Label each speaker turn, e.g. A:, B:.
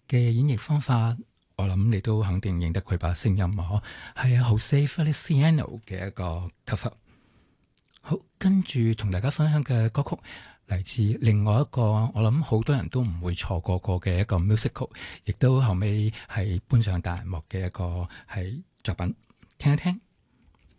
A: 嘅演繹方法，我諗你都肯定認得佢把聲音啊！係啊，Jose Feliciano 嘅一個 cover。好，跟住同大家分享嘅歌曲嚟自另外一個，我諗好多人都唔會錯過嘅一個 musical， 亦都後尾係搬上大銀幕嘅一個係作品，聽一聽。